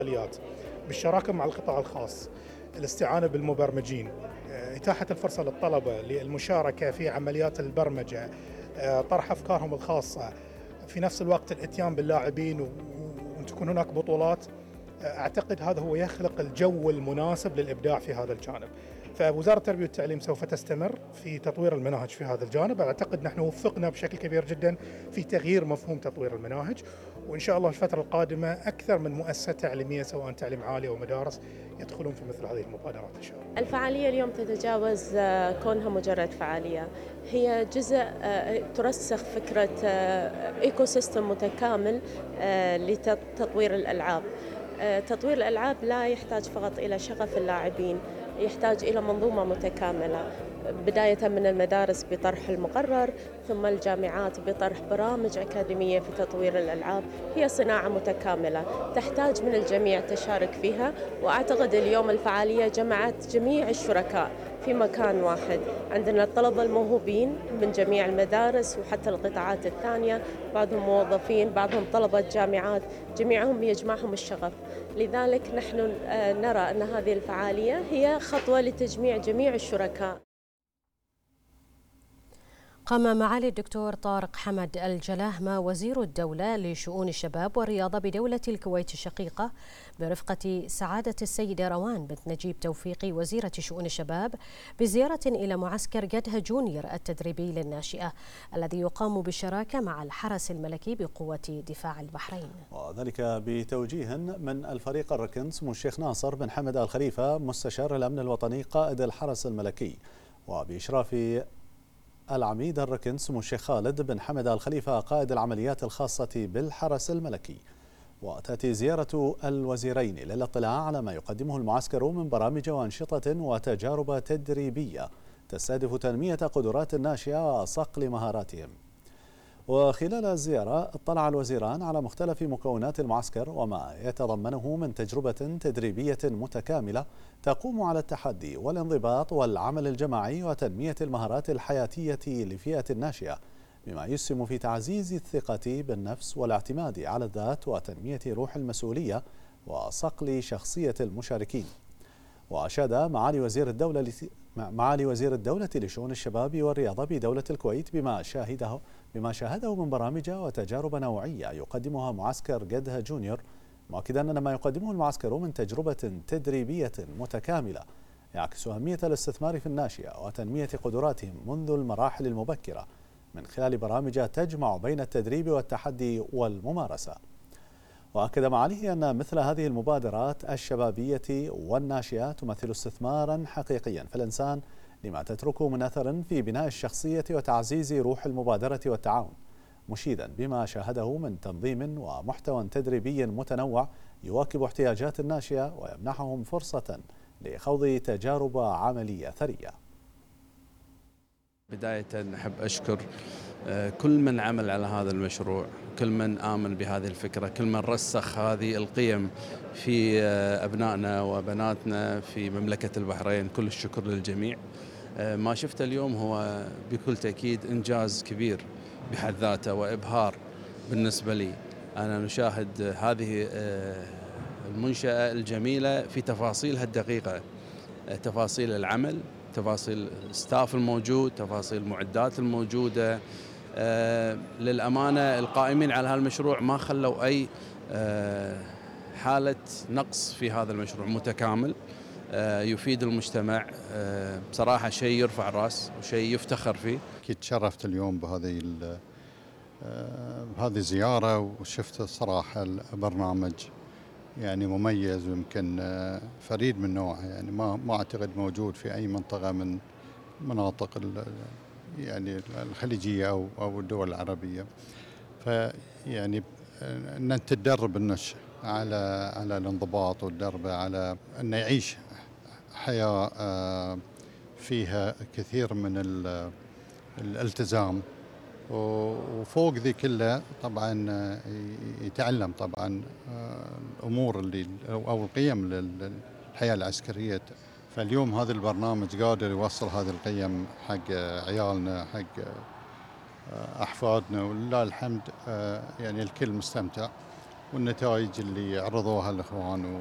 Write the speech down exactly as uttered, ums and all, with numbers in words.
العمليات بالشراكة مع القطاع الخاص، الاستعانة بالمبرمجين، آه، إتاحة الفرصة للطلبة للمشاركة في عمليات البرمجة، آه، طرح أفكارهم الخاصة، في نفس الوقت الإتيان باللاعبين و- وأن تكون هناك بطولات. آه، أعتقد هذا هو يخلق الجو المناسب للإبداع في هذا الجانب. فوزارة التربية والتعليم سوف تستمر في تطوير المناهج في هذا الجانب. أعتقد نحن وفقنا بشكل كبير جدا في تغيير مفهوم تطوير المناهج، وإن شاء الله الفترة القادمة أكثر من مؤسسة تعليمية سواء تعليم عالي أو مدارس يدخلون في مثل هذه المبادرات إن شاء الله. الفعالية اليوم تتجاوز آه، كونها مجرد فعالية، هي جزء آه، ترسخ فكرة آه، ايكو سيستم متكامل آه، لتطوير الألعاب. آه، تطوير الألعاب لا يحتاج فقط إلى شغف اللاعبين، يحتاج إلى منظومة متكاملة، بداية من المدارس بطرح المقرر، ثم الجامعات بطرح برامج أكاديمية في تطوير الألعاب. هي صناعة متكاملة تحتاج من الجميع تشارك فيها، وأعتقد اليوم الفعالية جمعت جميع الشركاء في مكان واحد. عندنا الطلبة الموهوبين من جميع المدارس وحتى القطاعات الثانية، بعضهم موظفين، بعضهم طلبة جامعات، جميعهم يجمعهم الشغف. لذلك نحن آه، نرى أن هذه الفعالية هي خطوة لتجميع جميع الشركاء. قام معالي الدكتور طارق حمد الجلاهمة وزير الدولة لشؤون الشباب والرياضة بدولة الكويت الشقيقة برفقة سعادة السيدة روان بنت نجيب توفيقي وزيرة شؤون الشباب بزيارة إلى معسكر قدها جونيور التدريبي للناشئة الذي يقام بالشراكة مع الحرس الملكي بقوة دفاع البحرين، وذلك بتوجيه من الفريق الركن سمو الشيخ ناصر بن حمد آل خليفة مستشار الأمن الوطني قائد الحرس الملكي، وبإشراف العميد الركن سمو الشيخ خالد بن حمد آل خليفة قائد العمليات الخاصة بالحرس الملكي. وتأتي زيارة الوزيرين للاطلاع على ما يقدمه المعسكر من برامج وأنشطة وتجارب تدريبية تستهدف تنمية قدرات الناشئة وصقل مهاراتهم. وخلال الزيارة اطلع الوزيران على مختلف مكونات المعسكر وما يتضمنه من تجربة تدريبية متكاملة تقوم على التحدي والانضباط والعمل الجماعي وتنمية المهارات الحياتية لفئة الناشئة، بما يسهم في تعزيز الثقة بالنفس والاعتماد على الذات وتنمية روح المسؤولية وصقل شخصية المشاركين. وأشاد معالي وزير الدولة معالي وزير الدولة لشؤون الشباب والرياضة بدولة الكويت بما شاهده بما شاهده من برامج وتجارب نوعية يقدمها معسكر قدها جونيور، مؤكدا أن ما يقدمه المعسكر من تجربة تدريبية متكاملة يعكس أهمية الاستثمار في الناشئة وتنمية قدراتهم منذ المراحل المبكرة من خلال برامج تجمع بين التدريب والتحدي والممارسة. وأكد معاليه أن مثل هذه المبادرات الشبابية والناشئة تمثل استثمارا حقيقيا في الإنسان لما تتركه من أثر في بناء الشخصية وتعزيز روح المبادرة والتعاون، مشيدا بما شاهده من تنظيم ومحتوى تدريبي متنوع يواكب احتياجات الناشئة ويمنحهم فرصة لخوض تجارب عملية ثرية. بداية أحب أشكر كل من عمل على هذا المشروع، كل من آمن بهذه الفكرة، كل من رسخ هذه القيم في أبنائنا وبناتنا في مملكة البحرين. كل الشكر للجميع. ما شفته اليوم هو بكل تأكيد إنجاز كبير بحد ذاته وإبهار بالنسبة لي. أنا نشاهد هذه المنشأة الجميلة في تفاصيلها الدقيقة، تفاصيل العمل، تفاصيل الستاف الموجود، تفاصيل المعدات الموجودة. آه للأمانة القائمين على هذا المشروع ما خلوا أي آه حالة نقص في هذا المشروع، متكامل آه يفيد المجتمع. آه بصراحة شيء يرفع الرأس وشيء يفتخر فيه. أكيد تشرفت اليوم بهذه آه بهذه الزيارة، وشفت الصراحة البرنامج يعني مميز ويمكن آه فريد من نوعه، يعني ما ما أعتقد موجود في أي منطقة من مناطق يعني الخليجية أو أو الدول العربية. فيعني أن تدرب النشء على على الانضباط والدرب على أن يعيش حياة فيها كثير من الالتزام، وفوق ذي كلها طبعا يتعلم طبعا الأمور اللي أو القيم للحياة العسكرية. فاليوم هذا البرنامج قادر يوصل هذه القيم حق عيالنا، حق أحفادنا، ولله الحمد يعني الكل مستمتع. والنتائج اللي عرضوها الإخوان